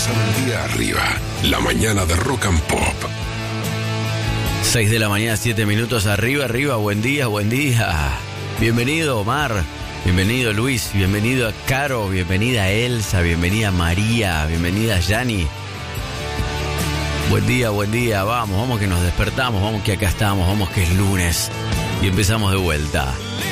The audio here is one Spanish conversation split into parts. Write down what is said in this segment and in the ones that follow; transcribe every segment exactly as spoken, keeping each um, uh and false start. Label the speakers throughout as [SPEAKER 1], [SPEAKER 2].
[SPEAKER 1] empezar el día arriba. La mañana de Rock and Pop.
[SPEAKER 2] seis de la mañana, siete minutos. Arriba, arriba. Buen día, buen día. Bienvenido, Omar. Bienvenido, Luis. Bienvenido a Caro. Bienvenida, Elsa. Bienvenida, María. Bienvenida, Yani. Buen día, buen día. Vamos, vamos que nos despertamos. Vamos que acá estamos. Vamos que es lunes. Y empezamos de vuelta.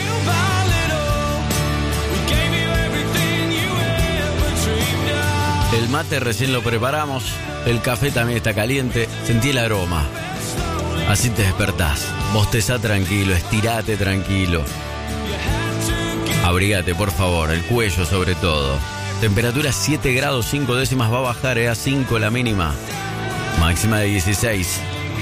[SPEAKER 2] El mate recién lo preparamos. El café también está caliente. Sentí el aroma. Así te despertás. Bostezá tranquilo, estirate tranquilo. Abrigate, por favor, el cuello sobre todo. Temperatura siete grados cinco décimas, va a bajar, ¿eh? A cinco la mínima. Máxima de dieciséis.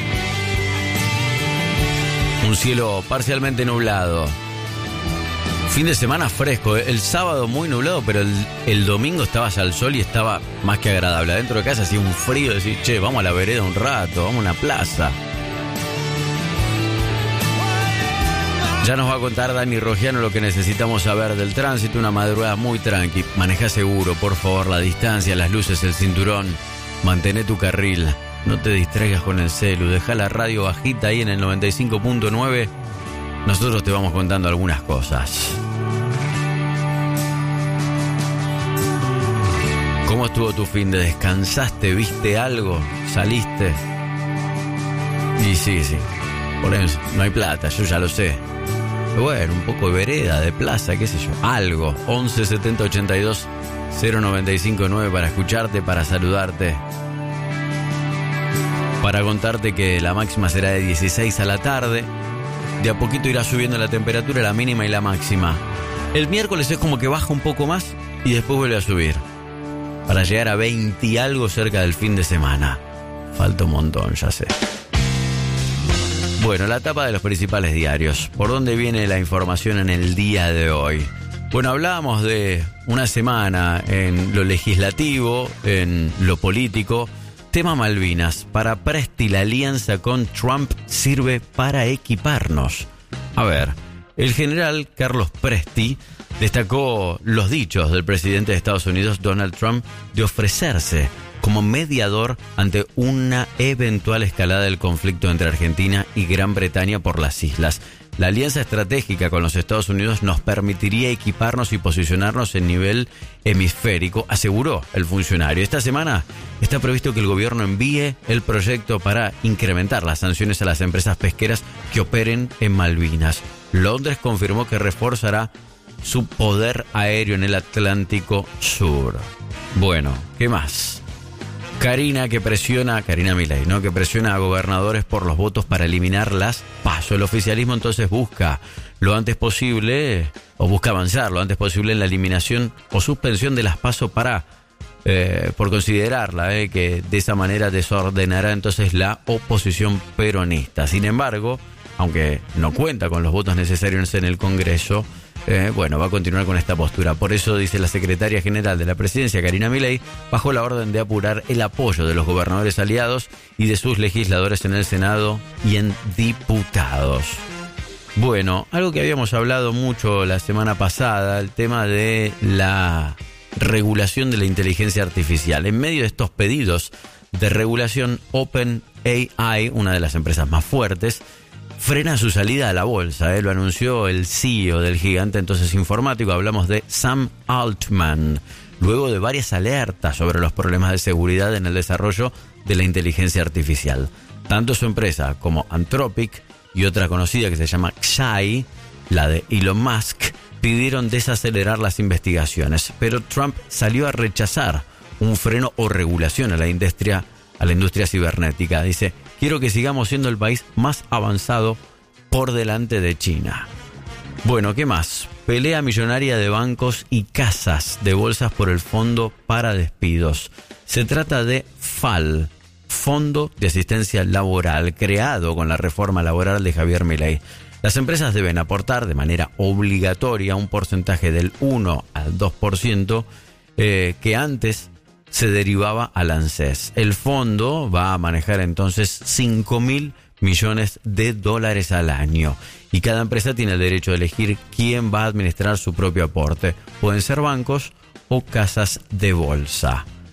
[SPEAKER 2] Un cielo parcialmente nublado. Fin de semana fresco, ¿eh? El sábado muy nublado, pero el, el domingo estabas al sol y estaba más que agradable. Adentro de casa hacía un frío, decir, che, vamos a la vereda un rato, vamos a una plaza. Ya nos va a contar Dani Rogiano lo que necesitamos saber del tránsito. Una madrugada muy tranqui. Maneja seguro, por favor, la distancia, las luces, el cinturón. Mantén tu carril. No te distraigas con el celu. Deja la radio bajita ahí en el noventa y cinco punto nueve. Nosotros te vamos contando algunas cosas. ¿Cómo estuvo tu fin de descansaste? ¿Viste algo? ¿Saliste? Y sí, sí. Por eso, no hay plata, yo ya lo sé. Pero bueno, un poco de vereda, de plaza, qué sé yo. Algo. once setenta ochenta y dos cero noventa y cinco nueve para escucharte, para saludarte. Para contarte que la máxima será de dieciséis a la tarde. De a poquito irá subiendo la temperatura, la mínima y la máxima. El miércoles es como que baja un poco más y después vuelve a subir. Para llegar a veinte y algo cerca del fin de semana. Falta un montón, ya sé. Bueno, la tapa de los principales diarios. ¿Por dónde viene la información en el día de hoy? Bueno, hablábamos de una semana en lo legislativo, en lo político. Tema Malvinas. Para Presti, la alianza con Trump sirve para equiparnos. A ver, el general Carlos Presti destacó los dichos del presidente de Estados Unidos, Donald Trump, de ofrecerse como mediador ante una eventual escalada del conflicto entre Argentina y Gran Bretaña por las islas. La alianza estratégica con los Estados Unidos nos permitiría equiparnos y posicionarnos en nivel hemisférico, aseguró el funcionario. Esta semana está previsto que el gobierno envíe el proyecto para incrementar las sanciones a las empresas pesqueras que operen en Malvinas. Londres confirmó que reforzará su poder aéreo en el Atlántico Sur. Bueno, ¿qué más? Karina que presiona, Karina Milei, ¿no? Que presiona a gobernadores por los votos para eliminar las PASO. El oficialismo entonces busca lo antes posible, o busca avanzar lo antes posible en la eliminación o suspensión de las PASO para, eh, por considerarla, eh, que de esa manera desordenará entonces la oposición peronista. Sin embargo, aunque no cuenta con los votos necesarios en el Congreso, Eh, bueno, va a continuar con esta postura. Por eso, dice la secretaria general de la presidencia, Karina Milei, bajó la orden de apurar el apoyo de los gobernadores aliados y de sus legisladores en el Senado y en diputados. Bueno, algo que habíamos hablado mucho la semana pasada, el tema de la regulación de la inteligencia artificial. En medio de estos pedidos de regulación, OpenAI, una de las empresas más fuertes, frena su salida a la bolsa, ¿eh? Lo anunció el C E O del gigante entonces informático. Hablamos de Sam Altman, luego de varias alertas sobre los problemas de seguridad en el desarrollo de la inteligencia artificial. Tanto su empresa como Anthropic y otra conocida que se llama Xai, la de Elon Musk, pidieron desacelerar las investigaciones, pero Trump salió a rechazar un freno o regulación a la industria, a la industria cibernética. Dice: quiero que sigamos siendo el país más avanzado por delante de China. Bueno, ¿qué más? Pelea millonaria de bancos y casas de bolsas por el fondo para despidos. Se trata de F A L, Fondo de Asistencia Laboral, creado con la reforma laboral de Javier Milei. Las empresas deben aportar de manera obligatoria un porcentaje del uno al dos por ciento eh, que antes se derivaba al ANSES. El fondo va a manejar entonces cinco mil millones de dólares al año y cada empresa tiene el derecho de elegir quién va a administrar su propio aporte. Pueden ser bancos o casas de bolsa.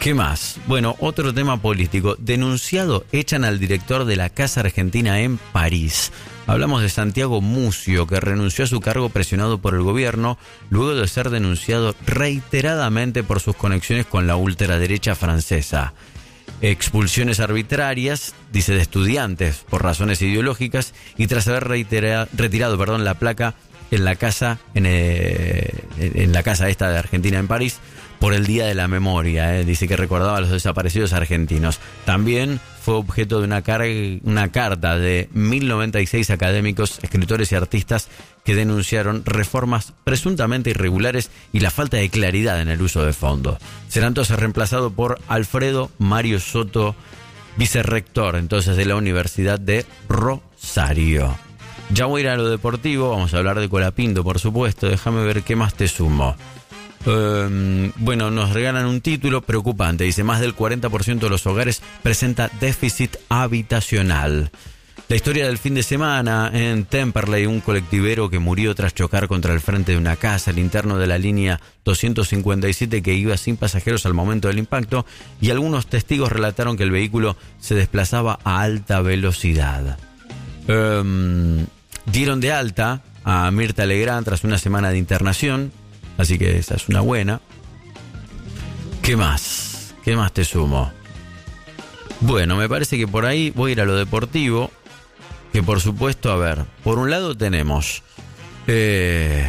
[SPEAKER 2] ¿Qué más? Bueno, otro tema político. Denunciado, echan al director de la Casa Argentina en París. Hablamos de Santiago Mucio, que renunció a su cargo presionado por el gobierno luego de ser denunciado reiteradamente por sus conexiones con la ultraderecha francesa. Expulsiones arbitrarias, dice, de estudiantes por razones ideológicas y tras haber reitera, retirado perdón, la placa en la casa en, eh, en la casa esta de Argentina en París por el Día de la Memoria, eh. Dice que recordaba a los desaparecidos argentinos. También fue objeto de una, car- una carta de mil noventa y seis académicos, escritores y artistas que denunciaron reformas presuntamente irregulares y la falta de claridad en el uso de fondos. Será entonces reemplazado por Alfredo Mario Soto, vicerrector entonces de la Universidad de Rosario. Ya voy a ir a lo deportivo, vamos a hablar de Colapinto, por supuesto. Déjame ver qué más te sumo. Um, bueno, nos regalan un título preocupante. Dice, más del cuarenta por ciento de los hogares presenta déficit habitacional. La historia del fin de semana en Temperley, un colectivero que murió tras chocar contra el frente de una casa, el interno de la línea doscientos cincuenta y siete que iba sin pasajeros al momento del impacto, y algunos testigos relataron que el vehículo se desplazaba a alta velocidad. Um, dieron de alta a Mirta Legrand tras una semana de internación. Así que esa es una buena. ¿Qué más? ¿Qué más te sumo? Bueno, me parece que por ahí voy a ir a lo deportivo. Que por supuesto, a ver, por un lado tenemos eh,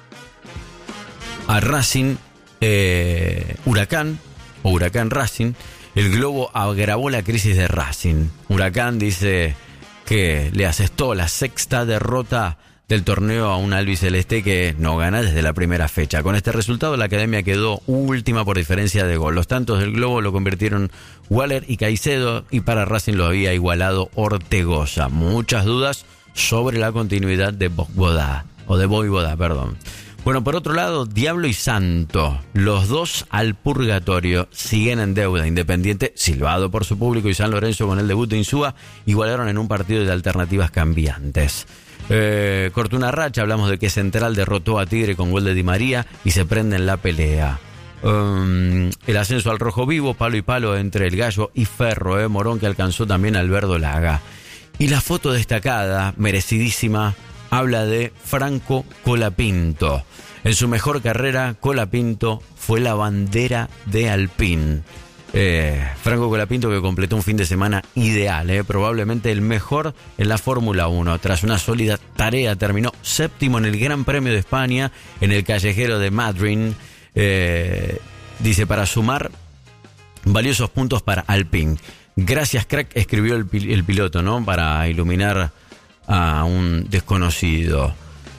[SPEAKER 2] a Racing, eh, Huracán, o Huracán Racing. El Globo agravó la crisis de Racing. Huracán dice que le asestó la sexta derrota del torneo a un albiceleste que no gana desde la primera fecha. Con este resultado, la academia quedó última por diferencia de gol. Los tantos del Globo lo convirtieron Waller y Caicedo, y para Racing lo había igualado Ortegoza. Muchas dudas sobre la continuidad de Voivoda, o de Voivoda, perdón. Bueno, por otro lado, Diablo y Santo, los dos al purgatorio, siguen en deuda. Independiente, silbado por su público, y San Lorenzo, con el debut de Insúa, igualaron en un partido de alternativas cambiantes. Eh, cortó una racha, hablamos de que Central derrotó a Tigre con gol de Di María y se prende en la pelea. Um, el ascenso al rojo vivo, palo y palo entre el Gallo y Ferro, eh, Morón, que alcanzó también a Alberto Laga. Y la foto destacada, merecidísima, habla de Franco Colapinto. En su mejor carrera, Colapinto fue la bandera de Alpine. Eh, Franco Colapinto, que completó un fin de semana ideal, eh, probablemente el mejor en la Fórmula uno. Tras una sólida tarea, terminó séptimo en el Gran Premio de España, en el callejero de Madrid. Eh, dice, para sumar valiosos puntos para Alpine. Gracias, crack, escribió el, el piloto, ¿no? Para iluminar a un desconocido.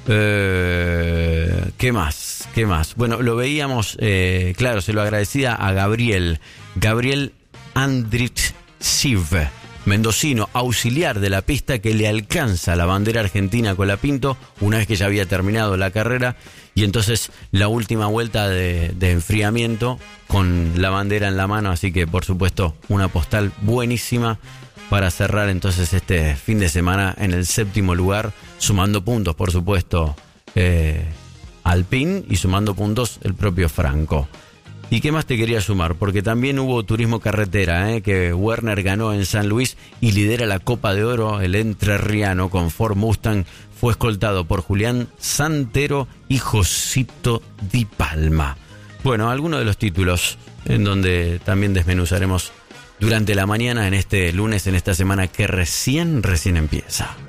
[SPEAKER 2] Eh, ¿Qué más? ¿Qué más? Bueno, lo veíamos, eh, claro, se lo agradecía a Gabriel. Gabriel Andritsiv, mendocino, auxiliar de la pista, que le alcanza la bandera argentina a Colapinto una vez que ya había terminado la carrera, y entonces la última vuelta de, de enfriamiento con la bandera en la mano. Así que, por supuesto, una postal buenísima para cerrar entonces este fin de semana en el séptimo lugar, sumando puntos, por supuesto, eh, Alpine, y sumando puntos el propio Franco. ¿Y qué más te quería sumar? Porque también hubo turismo carretera, ¿eh? Que Werner ganó en San Luis y lidera la Copa de Oro. El entrerriano con Ford Mustang fue escoltado por Julián Santero y Josito Di Palma. Bueno, algunos de los títulos en donde también desmenuzaremos durante la mañana en este lunes, en esta semana que recién, recién empieza.